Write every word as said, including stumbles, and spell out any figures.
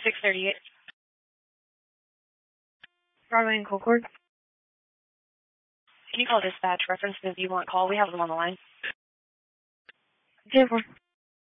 six thirty-eight. Broadway and Concord. Can you call dispatch reference the V one call? We have them on the line. ten four.